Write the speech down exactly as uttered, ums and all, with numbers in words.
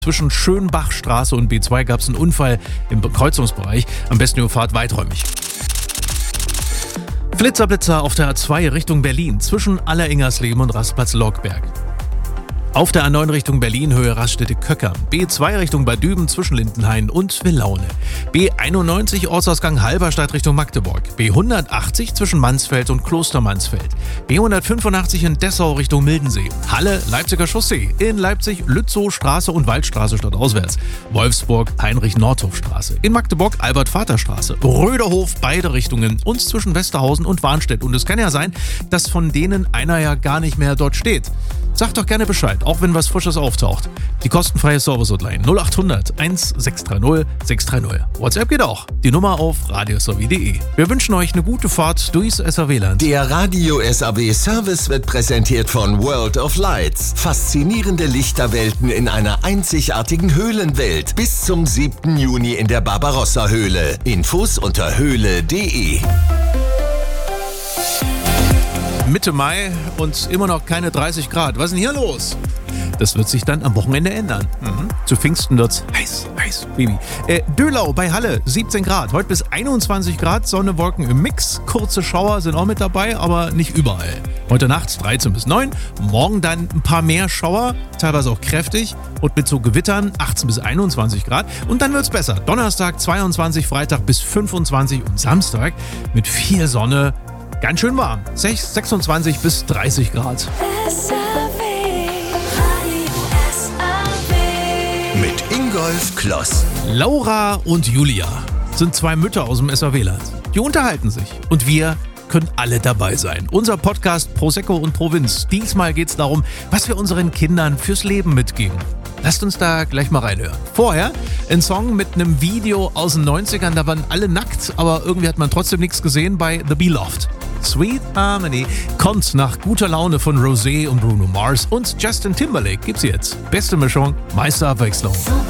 Zwischen Schönbachstraße und B zwei gab es einen Unfall im Kreuzungsbereich. Am besten ihr fahrt weiträumig. Blitzerblitzer auf der A zwei Richtung Berlin zwischen Alleringersleben und Rastplatz Lockberg. Auf der A neun Richtung Berlin, Höhe Raststätte-Köckern. B zwei Richtung Bad Düben zwischen Lindenhain und Villaune. B einundneunzig Ortsausgang Halberstadt Richtung Magdeburg. B hundertachtzig zwischen Mansfeld und Klostermansfeld. B hundertfünfundachtzig in Dessau Richtung Mildensee. Halle, Leipziger Chaussee. In Leipzig Lützow Straße und Waldstraße stadtauswärts. Wolfsburg, Heinrich-Nordhoff-Straße. In Magdeburg Albert-Vater-Straße. Röderhof, beide Richtungen. Und zwischen Westerhausen und Warnstedt. Und es kann ja sein, dass von denen einer ja gar nicht mehr dort steht. Sagt doch gerne Bescheid, auch wenn was Frisches auftaucht. Die kostenfreie Service-Hotline null achthundert eintausendsechshundertdreißig sechshundertdreißig. WhatsApp geht auch. Die Nummer auf radiosw punkt de. Wir wünschen euch eine gute Fahrt durchs S A W-Land. Der Radio S A W-Service wird präsentiert von World of Lights. Faszinierende Lichterwelten in einer einzigartigen Höhlenwelt. Bis zum siebten Juni in der Barbarossa-Höhle. Infos unter höhle punkt de. Mitte Mai und immer noch keine dreißig Grad. Was ist denn hier los? Das wird sich dann am Wochenende ändern. Mhm. Zu Pfingsten wird's heiß, heiß, Baby. Äh, Dölau bei Halle, siebzehn Grad. Heute bis einundzwanzig Grad, Sonne, Wolken im Mix. Kurze Schauer sind auch mit dabei, aber nicht überall. Heute Nacht dreizehn bis neun. Morgen dann ein paar mehr Schauer, teilweise auch kräftig. Und mit so Gewittern achtzehn bis einundzwanzig Grad. Und dann wird's besser. Donnerstag zweiundzwanzig, Freitag bis fünfundzwanzig und Samstag mit viel Sonne. Ganz schön warm. sechsundzwanzig bis dreißig Grad. Mit Ingolf Kloss. Laura und Julia sind zwei Mütter aus dem S A W-Land. Die unterhalten sich. Und wir können alle dabei sein. Unser Podcast Prosecco und Provinz. Diesmal geht es darum, was wir unseren Kindern fürs Leben mitgeben. Lasst uns da gleich mal reinhören. Vorher ein Song mit einem Video aus den neunzigern. Da waren alle nackt, aber irgendwie hat man trotzdem nichts gesehen bei The Beloved. Sweet Harmony kommt nach guter Laune von Rosé und Bruno Mars und Justin Timberlake gibt's jetzt. Beste Mischung, meiste Abwechslung.